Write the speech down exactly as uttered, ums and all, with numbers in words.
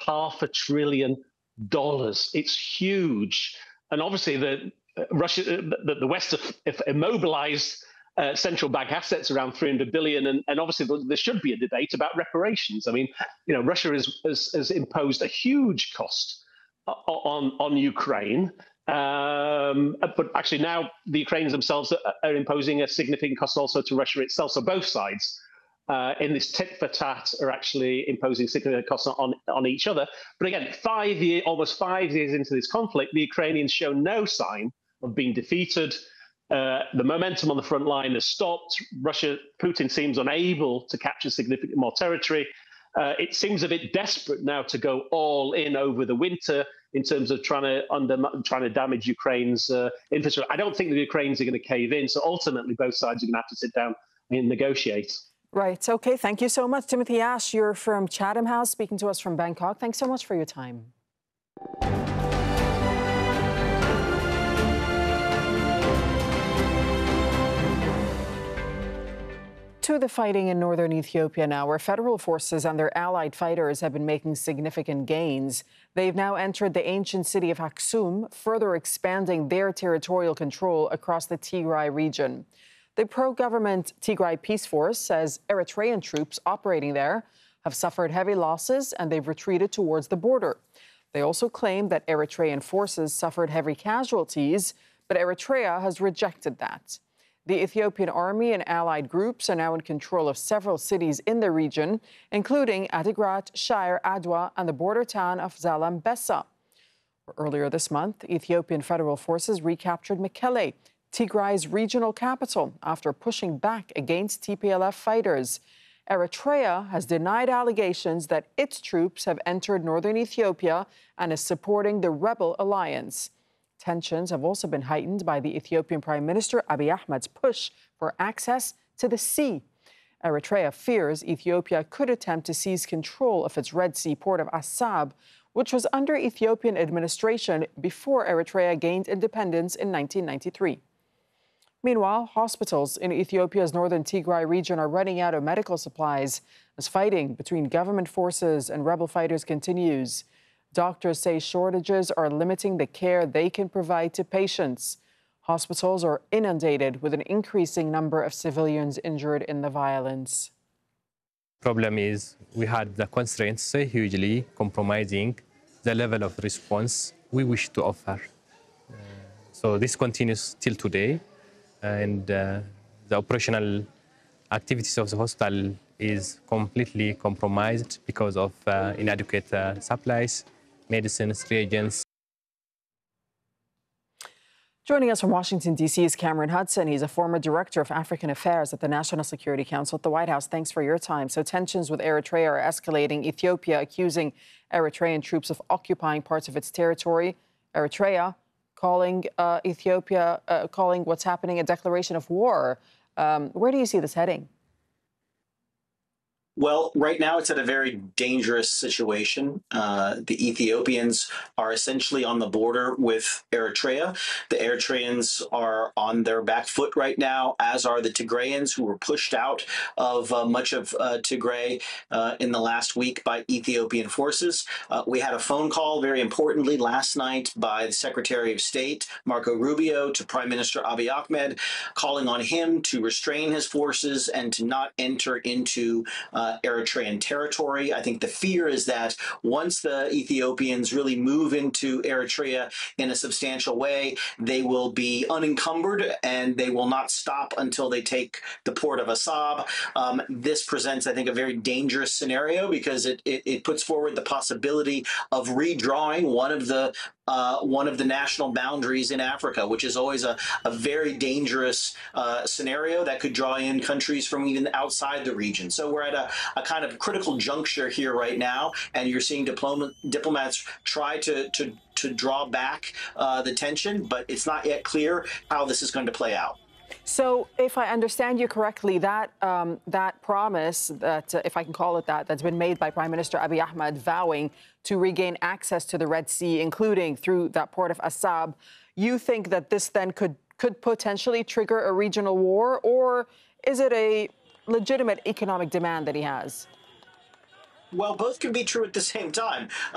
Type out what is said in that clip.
half a trillion dollars. It's huge. And obviously, the uh, Russia, uh, the, the West have, have immobilized uh, central bank assets around three hundred billion, and, and obviously there should be a debate about reparations. I mean, you know, Russia has, has, has imposed a huge cost on on Ukraine. Um, but actually now the Ukrainians themselves are, are imposing a significant cost also to Russia itself. So both sides uh, in this tit for tat are actually imposing significant costs on, on each other. But again, five year, almost five years into this conflict, the Ukrainians show no sign of being defeated. Uh, the momentum on the front line has stopped. Russia, Putin seems unable to capture significant more territory. Uh, it seems a bit desperate now to go all in over the winter in terms of trying to under, trying to damage Ukraine's uh, infrastructure. I don't think the Ukrainians are going to cave in. So ultimately, both sides are going to have to sit down and negotiate. Right. OK, thank you so much. Timothy Ash, you're from Chatham House, speaking to us from Bangkok. Thanks so much for your time. To the fighting in northern Ethiopia now, where federal forces and their allied fighters have been making significant gains. They've now entered the ancient city of Aksum, further expanding their territorial control across the Tigray region. The pro-government Tigray Peace Force says Eritrean troops operating there have suffered heavy losses and they've retreated towards the border. They also claim that Eritrean forces suffered heavy casualties, but Eritrea has rejected that. The Ethiopian army and allied groups are now in control of several cities in the region, including Adigrat, Shire, Adwa, and the border town of Zalambesa. Earlier this month, Ethiopian federal forces recaptured Mekelle, Tigray's regional capital, after pushing back against T P L F fighters. Eritrea has denied allegations that its troops have entered northern Ethiopia and is supporting the rebel alliance. Tensions have also been heightened by the Ethiopian Prime Minister Abiy Ahmed's push for access to the sea. Eritrea fears Ethiopia could attempt to seize control of its Red Sea port of Assab, which was under Ethiopian administration before Eritrea gained independence in nineteen ninety-three. Meanwhile, hospitals in Ethiopia's northern Tigray region are running out of medical supplies as fighting between government forces and rebel fighters continues. Doctors say shortages are limiting the care they can provide to patients. Hospitals are inundated with an increasing number of civilians injured in the violence. Problem is we had the constraints hugely compromising the level of response we wish to offer. Uh, so this continues till today, and uh, the operational activities of the hospital is completely compromised because of uh, inadequate uh, supplies, medicines, reagents. Joining us from Washington, D C is Cameron Hudson. He's a former director of African Affairs at the National Security Council at the White House. Thanks for your time. So tensions with Eritrea are escalating. Ethiopia accusing Eritrean troops of occupying parts of its territory. Eritrea calling uh, Ethiopia, uh, calling what's happening a declaration of war. Um, where do you see this heading? Well, right now it's at a very dangerous situation. Uh, the Ethiopians are essentially on the border with Eritrea. The Eritreans are on their back foot right now, as are the Tigrayans, who were pushed out of uh, much of uh, Tigray uh, in the last week by Ethiopian forces. Uh, we had a phone call, very importantly, last night by the Secretary of State, Marco Rubio, to Prime Minister Abiy Ahmed, calling on him to restrain his forces and to not enter into uh, Uh, Eritrean territory. I think the fear is that once the Ethiopians really move into Eritrea in a substantial way, they will be unencumbered and they will not stop until they take the port of Assab. Um, this presents, I think, a very dangerous scenario because it, it, it puts forward the possibility of redrawing one of the Uh, one of the national boundaries in Africa, which is always a, a very dangerous uh, scenario that could draw in countries from even outside the region. So we're at a, a kind of critical juncture here right now, and you're seeing diploma- diplomats try to, to, to draw back uh, the tension, but it's not yet clear how this is going to play out. So if I understand you correctly, that um, that promise, that uh, if I can call it that, that's been made by Prime Minister Abiy Ahmed vowing to regain access to the Red Sea, including through that port of Assab, you think that this then could, could potentially trigger a regional war, or is it a legitimate economic demand that he has? Well, both can be true at the same time.